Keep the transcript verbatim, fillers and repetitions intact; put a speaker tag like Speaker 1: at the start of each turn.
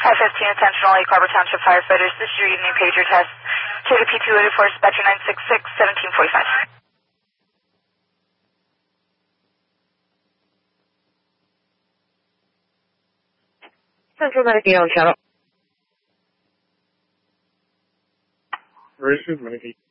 Speaker 1: five fifteen, attention all Egg Harbor Township firefighters. This is your evening pager test. K W P two eighty-four, dispatcher nine six six, seventeen forty-five.
Speaker 2: Central Medicaid on channel.
Speaker 3: Where is his Medicaid?